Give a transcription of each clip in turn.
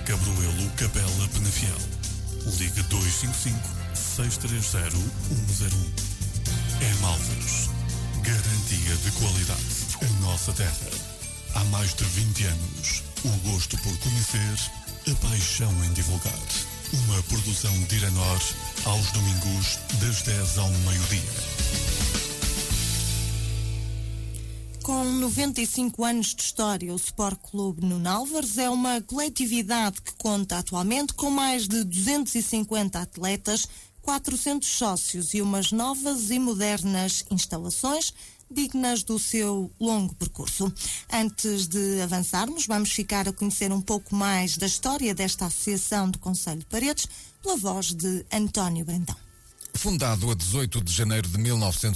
Cabroelo Capela Penafiel. Liga 255-630-101. Alves. Garantia de qualidade. A nossa terra. Há mais de 20 anos. O gosto por conhecer, a paixão em divulgar. Uma produção de Iranor aos domingos das 10 ao meio-dia. Com 95 anos de história, o Sport Clube Nuno Álvares é uma coletividade que conta atualmente com mais de 250 atletas, 400 sócios e umas novas e modernas instalações dignas do seu longo percurso. Antes de avançarmos, vamos ficar a conhecer um pouco mais da história desta associação do Concelho de Paredes, pela voz de António Brandão. Fundado a 18 de janeiro de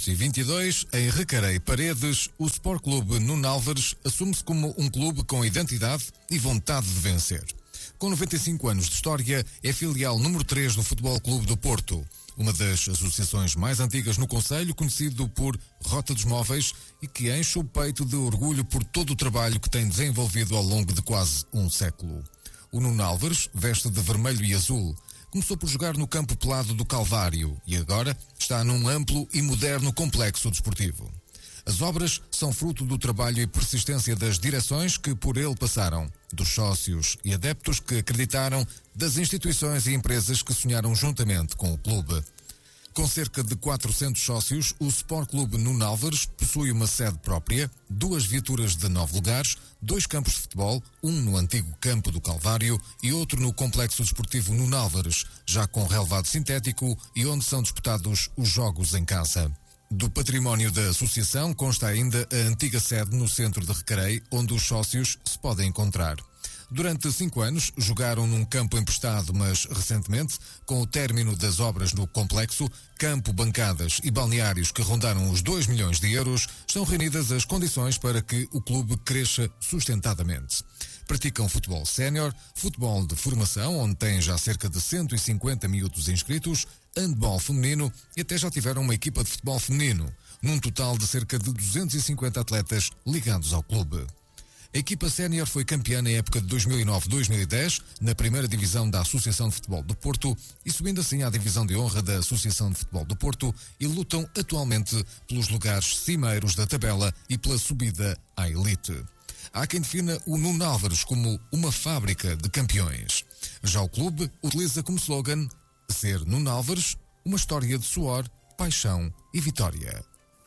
1922, em Recarei, Paredes, o Sport Clube Nuno Álvares assume-se como um clube com identidade e vontade de vencer. Com 95 anos de história, é filial número 3 do Futebol Clube do Porto, uma das associações mais antigas no concelho, conhecido por Rota dos Móveis, e que enche o peito de orgulho por todo o trabalho que tem desenvolvido ao longo de quase um século. O Nuno Álvares veste de vermelho e azul. Começou por jogar no campo pelado do Calvário e agora está num amplo e moderno complexo desportivo. As obras são fruto do trabalho e persistência das direções que por ele passaram, dos sócios e adeptos que acreditaram, das instituições e empresas que sonharam juntamente com o clube. Com cerca de 400 sócios, o Sport Clube Nuno Álvares possui uma sede própria, 2 viaturas de 9 lugares, 2 campos de futebol, um no antigo campo do Calvário e outro no complexo desportivo Nuno Álvares, já com relvado sintético e onde são disputados os jogos em casa. Do património da associação consta ainda a antiga sede no centro de Recarei, onde os sócios se podem encontrar. Durante 5 anos, jogaram num campo emprestado, mas recentemente, com o término das obras no complexo, campo, bancadas e balneários que rondaram os 2 milhões de euros, estão reunidas as condições para que o clube cresça sustentadamente. Praticam futebol sénior, futebol de formação, onde têm já cerca de 150 miúdos inscritos, handball feminino e até já tiveram uma equipa de futebol feminino, num total de cerca de 250 atletas ligados ao clube. A equipa sénior foi campeã na época de 2009-2010, na primeira divisão da Associação de Futebol do Porto e subindo assim à divisão de honra da Associação de Futebol do Porto e lutam atualmente pelos lugares cimeiros da tabela e pela subida à elite. Há quem defina o Nuno Álvares como uma fábrica de campeões. Já o clube utiliza como slogan ser Nuno Álvares, uma história de suor, paixão e vitória.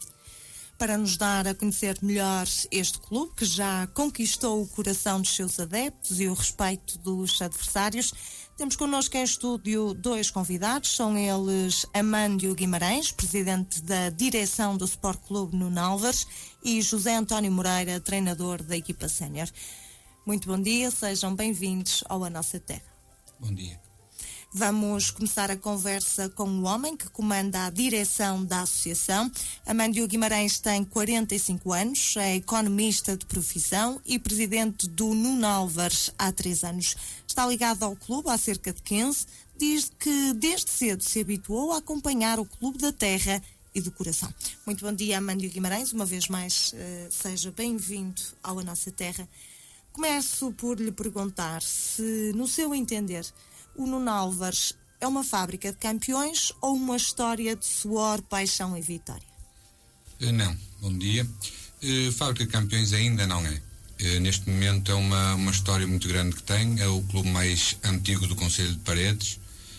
Para nos dar a conhecer melhor este clube, que já conquistou o coração dos seus adeptos e o respeito dos adversários, temos connosco em estúdio 2 convidados. São eles Amândio Guimarães, presidente da direção do Sport Clube Nuno Álvares, e José António Moreira, treinador da equipa sénior. Muito bom dia, sejam bem-vindos ao A Nossa Terra. Bom dia. Vamos começar a conversa com o homem que comanda a direção da associação. Amândio Guimarães tem 45 anos, é economista de profissão e presidente do Nuno Álvares há 3 anos. Está ligado ao clube há cerca de 15. Diz que desde cedo se habituou a acompanhar o clube da terra e do coração. Muito bom dia, Amândio Guimarães. Uma vez mais, seja bem-vindo ao A Nossa Terra. Começo por lhe perguntar se, no seu entender, o Nuno Álvares é uma fábrica de campeões ou uma história de suor, paixão e vitória? Não, bom dia. Fábrica de campeões ainda não é. Neste momento é uma história muito grande que tem. É o clube mais antigo do Concelho de Paredes.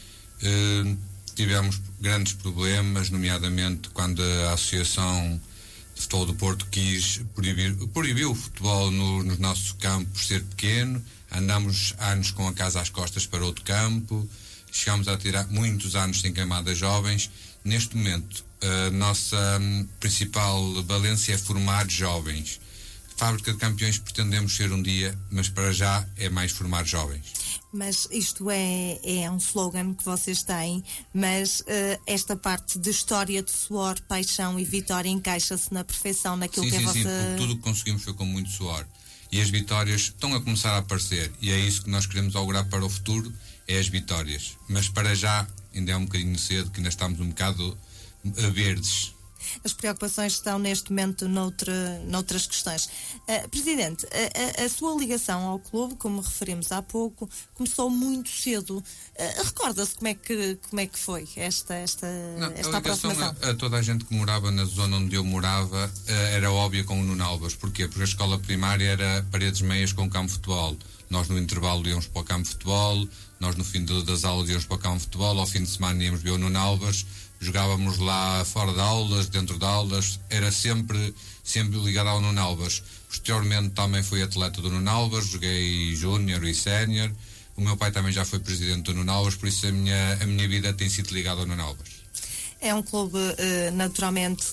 Tivemos grandes problemas, nomeadamente quando a Associação de Futebol do Porto quis proibiu o futebol nos nossos campos ser pequeno. Andámos anos com a casa às costas para outro campo, chegámos a tirar muitos anos sem camadas jovens. Neste momento, a nossa principal valência é formar jovens. Fábrica de campeões pretendemos ser um dia, mas para já é mais formar jovens. Mas isto é um slogan que vocês têm, mas esta parte de história de suor, paixão e vitória encaixa-se na perfeição naquilo que é a vossa... Sim, tudo o que conseguimos foi com muito suor. E as vitórias estão a começar a aparecer. E é isso que nós queremos augurar para o futuro, é as vitórias. Mas para já ainda é um bocadinho cedo, que ainda estamos um bocado verdes. As preocupações estão neste momento noutras questões. Presidente, a sua ligação ao clube, como referimos há pouco, começou muito cedo. Recorda-se como é que foi esta aproximação? A toda a gente que morava na zona onde eu morava era óbvia com o Nuno Álvares. Porquê? Porque a escola primária era paredes meias com campo de futebol. Nós no intervalo íamos para o campo de futebol, nós no fim das aulas íamos para o campo de futebol, ao fim de semana íamos ver o Nuno Álvares, jogávamos lá fora de aulas, dentro de aulas, era sempre ligado ao Nuno Álvares. Posteriormente também fui atleta do Nuno Álvares, joguei júnior e sénior. O meu pai também já foi presidente do Nuno Álvares, por isso a minha vida tem sido ligada ao Nuno Álvares. É um clube naturalmente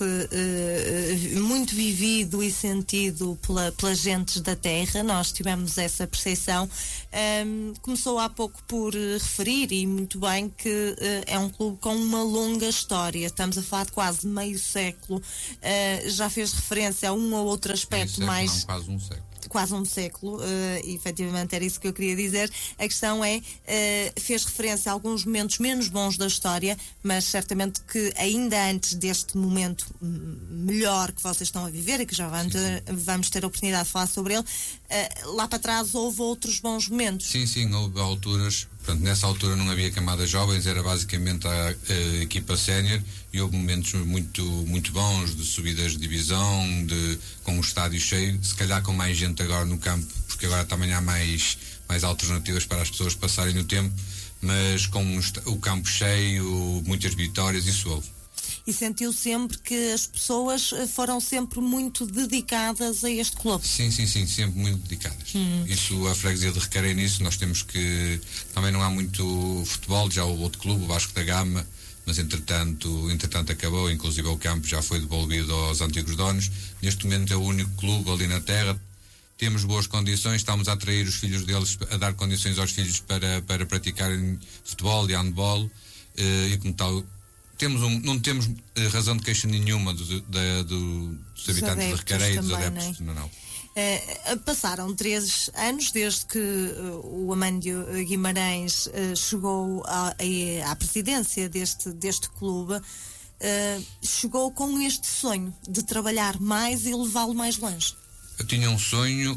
muito vivido e sentido pelas gentes da terra. Nós tivemos essa percepção. Começou há pouco por referir, e muito bem, que é um clube com uma longa história. Estamos a falar de quase meio século. Já fez referência a um ou outro aspecto mais... Quase um século. Quase um século, e efetivamente era isso que eu queria dizer. A questão é, fez referência a alguns momentos menos bons da história, mas certamente que ainda antes deste momento melhor que vocês estão a viver, e que já vamos ter a oportunidade de falar sobre ele, lá para trás houve outros bons momentos. Sim, houve alturas. Portanto, nessa altura não havia camadas jovens, era basicamente a equipa sénior, e houve momentos muito bons de subidas de divisão, com o estádio cheio, se calhar com mais gente agora no campo, porque agora também há mais alternativas para as pessoas passarem o tempo, mas com o campo cheio, muitas vitórias, isso houve. E sentiu sempre que as pessoas foram sempre muito dedicadas a este clube? Sim, sempre muito dedicadas. Isso, a freguesia de Recarei nisso, nós temos que... Também não há muito futebol, já houve outro clube, o Vasco da Gama, mas entretanto acabou, inclusive o campo já foi devolvido aos antigos donos. Neste momento é o único clube ali na terra. Temos boas condições, estamos a atrair os filhos deles, a dar condições aos filhos para praticarem futebol e handball, e como tal... não temos razão de queixa nenhuma dos habitantes de Recarei, dos adeptos. Não. Passaram 3 anos desde que o Amândio Guimarães chegou à presidência deste clube. Chegou com este sonho de trabalhar mais e levá-lo mais longe. Eu tinha um sonho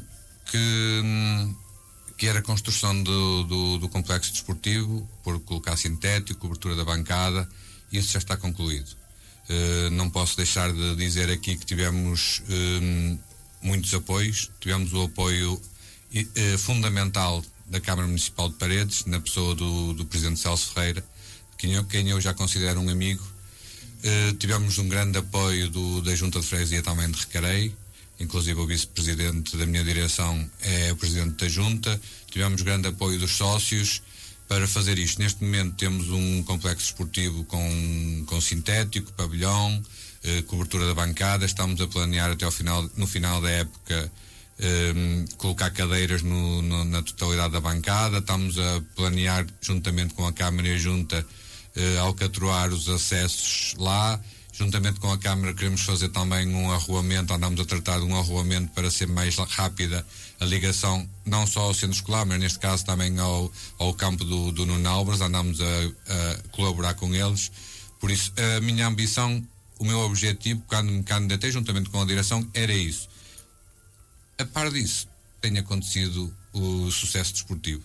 que era a construção do complexo desportivo, por colocar sintético, cobertura da bancada. E isso já está concluído. Não posso deixar de dizer aqui que tivemos muitos apoios. Tivemos o apoio fundamental da Câmara Municipal de Paredes, na pessoa do Presidente Celso Ferreira, quem eu já considero um amigo. Tivemos um grande apoio da Junta de Freguesia também de Recarei, inclusive o Vice-Presidente da minha direção é o Presidente da Junta. Tivemos grande apoio dos sócios para fazer isto. Neste momento temos um complexo esportivo com sintético, pavilhão, cobertura da bancada. Estamos a planear até no final da época colocar cadeiras na totalidade da bancada. Estamos a planear, juntamente com a Câmara e a Junta, alcatroar os acessos lá. Juntamente com a Câmara queremos fazer também um arruamento, andamos a tratar de um arruamento para ser mais rápida a ligação, não só ao centro escolar, mas neste caso também ao campo do Nuno Álvares. Andamos a colaborar com eles. Por isso, a minha ambição, o meu objetivo, quando me candidatei juntamente com a direção, era isso. A par disso, tem acontecido o sucesso desportivo.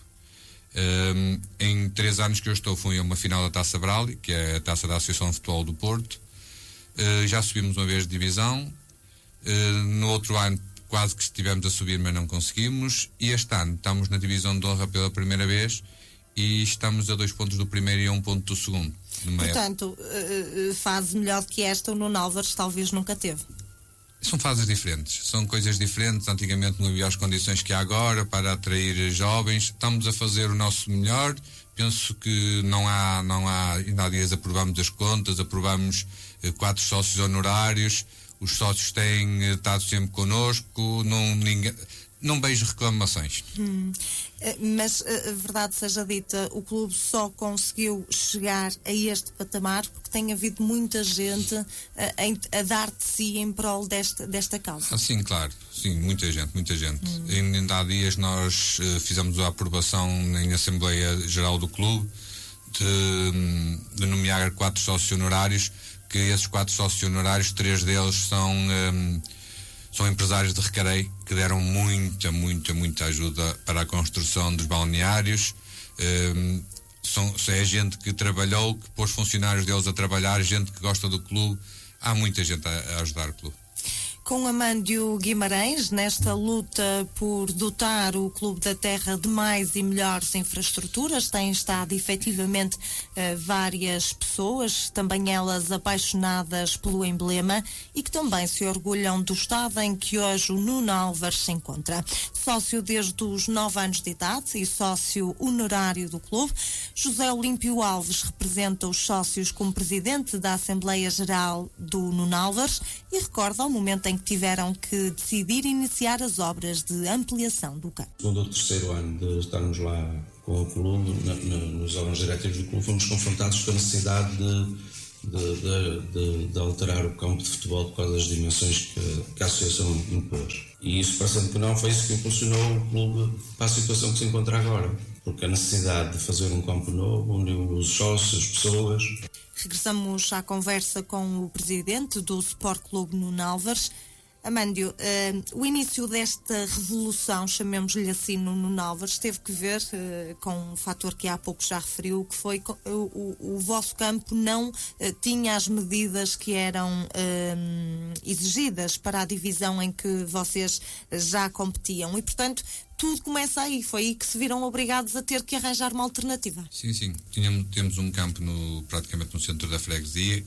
Em 3 anos que eu estou, fui a uma final da Taça Brali, que é a Taça da Associação de Futebol do Porto. Já subimos uma vez de divisão. No outro ano quase que estivemos a subir, mas não conseguimos, e este ano estamos na divisão de honra pela primeira vez e estamos a 2 pontos do primeiro e a 1 ponto do segundo. Portanto, fase melhor que esta o Nuno Álvares talvez nunca teve. São fases diferentes, são coisas diferentes. Antigamente não havia as condições que há agora para atrair jovens. Estamos a fazer o nosso melhor. Penso que não há ainda há dias aprovamos as contas, aprovamos 4 sócios honorários. Os sócios têm estado sempre connosco, não vejo reclamações. Mas, a verdade seja dita, o clube só conseguiu chegar a este patamar porque tem havido muita gente a dar de si em prol desta causa. Sim, claro. Sim, muita gente. Ainda há dias nós fizemos a aprovação em Assembleia Geral do Clube de nomear 4 sócios honorários que esses 4 sócios honorários, 3 deles são empresários de Recarei, que deram muita ajuda para a construção dos balneários. É gente que trabalhou, que pôs funcionários deles a trabalhar, gente que gosta do clube. Há muita gente a ajudar o clube. Com Amândio Guimarães, nesta luta por dotar o Clube da Terra de mais e melhores infraestruturas, têm estado efetivamente várias pessoas, também elas apaixonadas pelo emblema e que também se orgulham do estado em que hoje o Nuno Álvares se encontra. Sócio desde os 9 anos de idade e sócio honorário do clube, José Olímpio Alves representa os sócios como presidente da Assembleia Geral do Nuno Álvares e recorda o momento em que tiveram que decidir iniciar as obras de ampliação do campo. No segundo ou terceiro ano de estarmos lá com o clube, nos órgãos diretivos do clube, fomos confrontados com a necessidade de alterar o campo de futebol por causa das dimensões que a associação impôs. E isso, parecendo que não, foi isso que impulsionou o clube para a situação que se encontra agora. Porque a necessidade de fazer um campo novo, onde os sócios, as pessoas... Regressamos à conversa com o presidente do Sport Clube Nuno Álvares. Amândio, o início desta revolução, chamemos-lhe assim, no Nuno Álvares, teve que ver com um fator que há pouco já referiu, que foi o vosso campo não tinha as medidas que eram exigidas para a divisão em que vocês já competiam e, portanto, tudo começa aí. Foi aí que se viram obrigados a ter que arranjar uma alternativa. Sim. Temos um campo praticamente no centro da freguesia,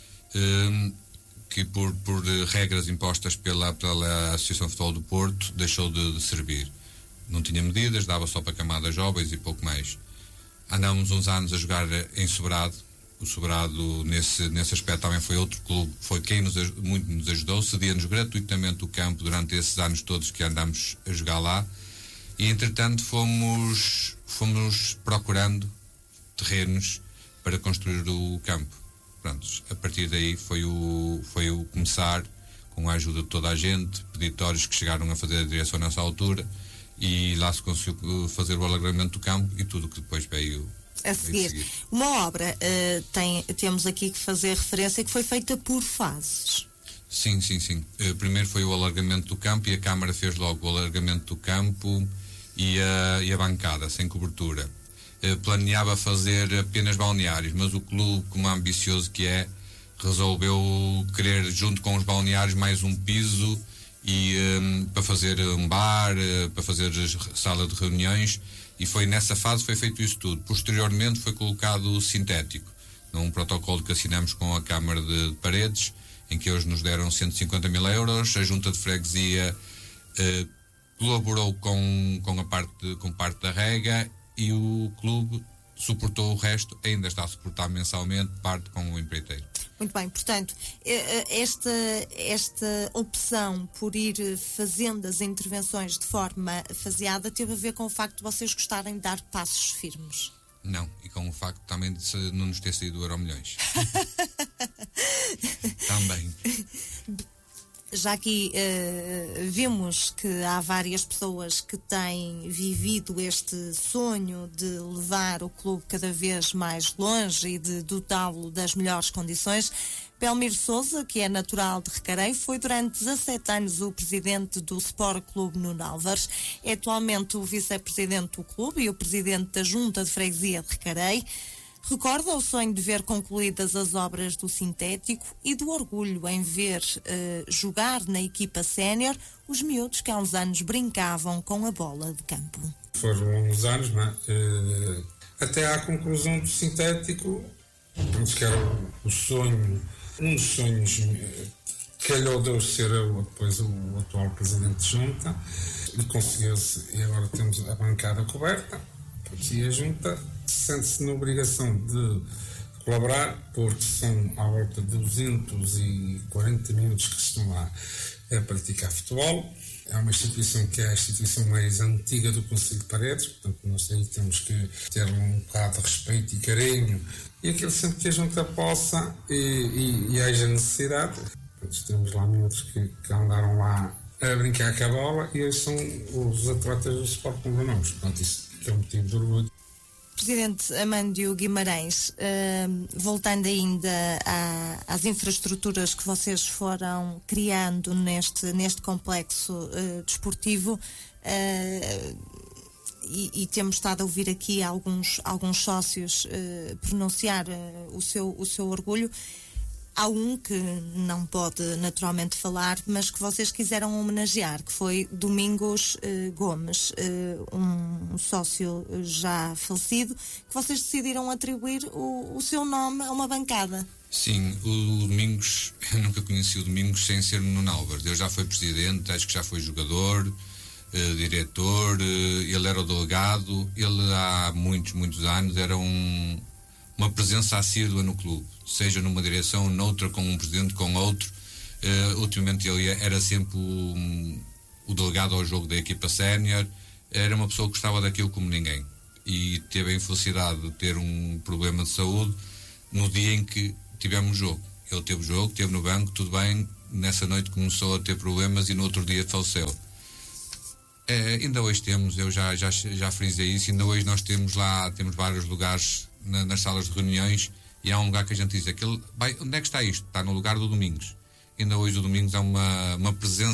que por regras impostas pela Associação de Futebol do Porto deixou de servir. Não tinha medidas, dava só para camadas jovens e pouco mais. Andámos uns anos a jogar em Sobrado. O Sobrado, nesse aspecto, também foi outro clube, foi quem muito nos ajudou, cedia-nos gratuitamente o campo durante esses anos todos que andámos a jogar lá. E, entretanto, fomos procurando terrenos para construir o campo. Pronto, a partir daí foi o começar, com a ajuda de toda a gente, peditórios que chegaram a fazer a direção nessa altura, e lá se conseguiu fazer o alargamento do campo e tudo o que depois veio a seguir. Uma obra, temos aqui que fazer referência, que foi feita por fases. Sim. Primeiro foi o alargamento do campo e a Câmara fez logo o alargamento do campo e a bancada, sem cobertura. Planeava fazer apenas balneários, mas o clube, como ambicioso que é, resolveu querer, junto com os balneários, mais um piso e para fazer um bar, para fazer sala de reuniões, e foi nessa fase foi feito isso tudo. Posteriormente foi colocado o sintético, num protocolo que assinamos com a Câmara de Paredes, em que eles nos deram 150 mil euros, a Junta de Freguesia colaborou com parte da rega, e o clube suportou o resto, ainda está a suportar mensalmente, parte com o empreiteiro. Muito bem, portanto, esta opção por ir fazendo as intervenções de forma faseada teve a ver com o facto de vocês gostarem de dar passos firmes? Não, e com o facto também de não nos ter saído o Euromilhões. Também. Já aqui vimos que há várias pessoas que têm vivido este sonho de levar o clube cada vez mais longe e de dotá-lo das melhores condições. Belmiro Sousa, que é natural de Recarei, foi durante 17 anos o presidente do Sport Clube Nuno Álvares. É atualmente o vice-presidente do clube e o presidente da Junta de Freguesia de Recarei. Recorda o sonho de ver concluídas as obras do sintético e do orgulho em ver jogar na equipa sénior os miúdos que há uns anos brincavam com a bola de campo. Foram longos anos, não é? Até à conclusão do sintético, que era o sonho, um dos sonhos que calhou de eu ser depois o atual presidente de junta, e conseguiu-se, e agora temos a bancada coberta, e a junta sente-se na obrigação de colaborar, porque são à volta de 240 minutos que estão lá a praticar futebol. É uma instituição que é a instituição mais antiga do Concelho de Paredes, portanto nós aí temos que ter um bocado de respeito e carinho, e aquilo sempre que a junta possa e haja necessidade. Portanto, temos lá miúdos que andaram lá a brincar com a bola e eles são os atletas do Sport Clube Nuno. Portanto, isso é um motivo de orgulho. Presidente Amândio Guimarães, voltando ainda às infraestruturas que vocês foram criando neste complexo desportivo, e temos estado a ouvir aqui alguns sócios pronunciar o seu orgulho. Há um que não pode naturalmente falar, mas que vocês quiseram homenagear, que foi Domingos Gomes, um sócio já falecido, que vocês decidiram atribuir o seu nome a uma bancada. Sim, o Domingos, eu nunca conheci o Domingos sem ser no Álvares. Ele já foi presidente, acho que já foi jogador, diretor, ele era o delegado, ele há muitos anos era uma presença assídua no clube, seja numa direção, noutra, com um presidente, com outro. Ultimamente ele era sempre o delegado ao jogo da equipa sénior. Era uma pessoa que gostava daquilo como ninguém, e teve a infelicidade de ter um problema de saúde no dia em que tivemos jogo. Ele teve jogo, esteve no banco, tudo bem, nessa noite começou a ter problemas e no outro dia faleceu. Ainda hoje temos, eu já frisei isso, ainda hoje nós temos vários lugares nas salas de reuniões, e há um lugar que a gente diz, onde é que está isto? Está no lugar do Domingos. Ainda hoje o Domingos é uma presença